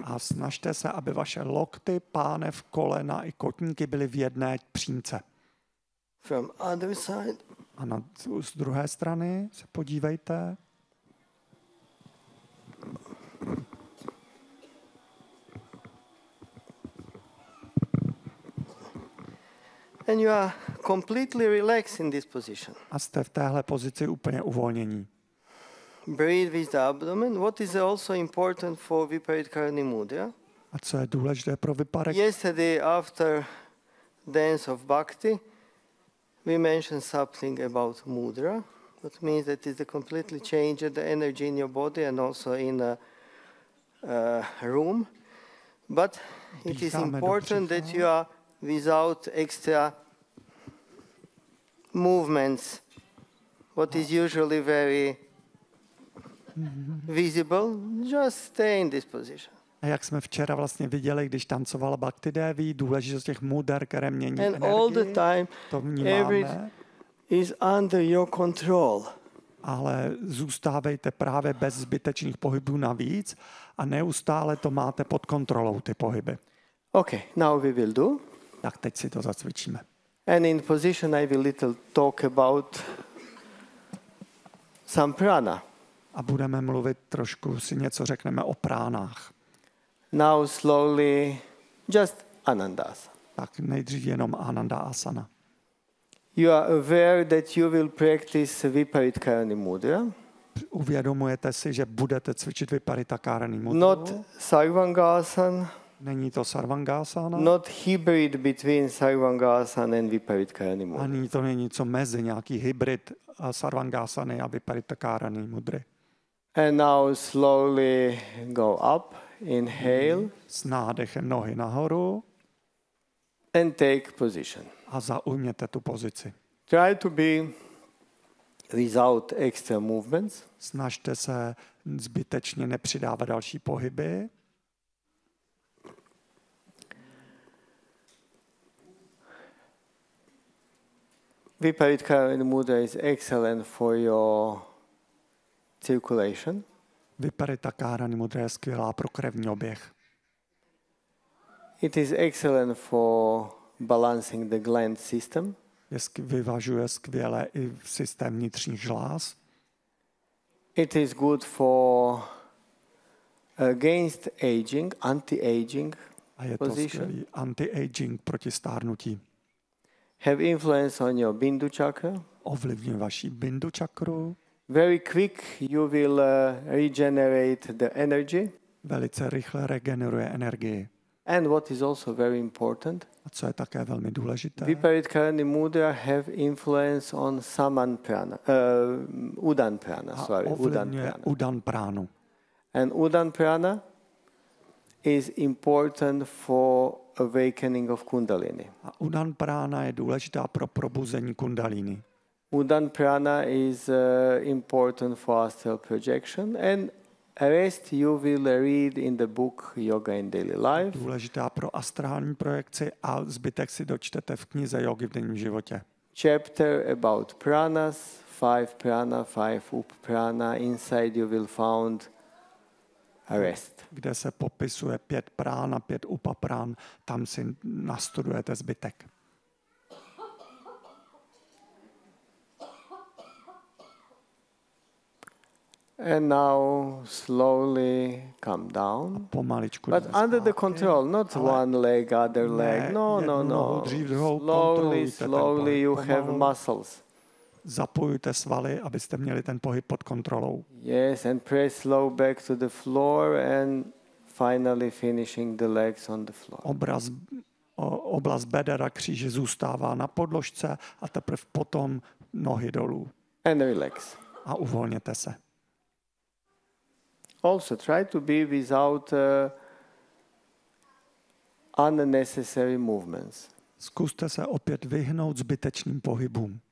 A snažte se, aby vaše lokty, pánev, kolena i kotníky byly v jedné přímce. From other side. A z druhé strany se podívejte. And you are completely relaxed in this position. A jste v téhle pozici úplně uvolnění. Breathe with the abdomen. What is also important for Viparit Mudra? A co je důležité pro Viparit? Yesterday, after Dance of Bhakti, we mentioned something about mudra. That means that it's a completely change the energy in your body and also in a room. But it is important that you are without extra movements, what is usually very visible. Just stay in this position. A jak jsme včera vlastně viděli, když tancovala Bhakti Devi, důležitost těch muder, které mění And energii, all the time, to vnímáme. is under your control. Ale zůstávejte právě bez zbytečných pohybů navíc a neustále to máte pod kontrolou, ty pohyby. Okay, now we will do. Tak teď si to zacvičíme. And in position I will little talk about some prana. A budeme mluvit trošku, si něco řekneme o pránách. Now slowly, just Anandasana. Tak nejdřív jenom Ananda Asana. You are aware that you will practice Viparit Karani Mudra. Uvědomujete si, že budete cvičit Viparita Karani Mudru. Not Sarvangasana. Není to Sarvangasana. Not hybrid between Sarvangasana and Viparit Karani Mudra. Ani to není něco mezi, nějaký hybrid Sarvangasany a Viparita Karani Mudry. And now slowly go up. Inhale. S nádechem nohy nahoru. And take position. A zaujměte tu pozici. Try to be without extra movements. Snažte se zbytečně nepřidávat další pohyby. Viparit Karani Mudra is excellent for your circulation. Viparita Karani Mudra je skvělá pro krevní oběh. It is excellent for balancing the gland system. Vyvažuje skvěle i systém vnitřních žláz. It is good for against aging, anti-aging A je to position. skvělý anti-aging proti stárnutí. Have influence on your Bindu chakra. Ovlivňuje vaši bindu čakru. Very quick you will regenerate the energy. Velice rychle regeneruje energii. And what is also very important, A co je také velmi důležité, Viparit Karani Mudra have influence on Saman Prana, Udan Prana, Udan ovlivňuje Prana. Udan pránu. And Udan Prana is important for awakening of Kundalini. A Udan prána je důležitá pro probuzení kundalíny. Udan Prana is important for astral projection, and rest you will read in the book Yoga in Daily Life. Důležitá pro astrální projekci a zbytek si dočtete v knize Jogy v denním životě. Chapter about pranas, 5 prana, 5 up prana. Inside you will found rest. Kde se popisuje 5 prán a 5 upaprán, tam si nastudujete zbytek. And now slowly come down. Pomaličku But jdeme under the zpátky. control, not Ale one leg, other leg. No, jednu no, nohu no. dřív, druhou, Slowly, kontrolujte ten slowly pohyb you have pomalu. muscles. Zapojujte svaly, abyste měli ten pohyb pod kontrolou. Yes, and press slow back to the floor and finally finishing the legs on the floor. Oblast beder a kříže zůstává na podložce a teprve potom nohy dolů. And relax. A uvolněte se. Also try to be without unnecessary movements. Zkuste se opět vyhnout zbytečným pohybům.